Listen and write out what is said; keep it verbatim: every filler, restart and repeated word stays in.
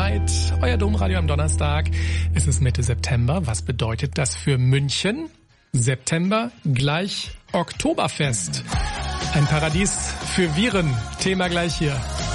Zeit. Euer Domradio am Donnerstag. Es ist Mitte September. Was bedeutet das für München? September gleich Oktoberfest. Ein Paradies für Viren. Thema gleich hier.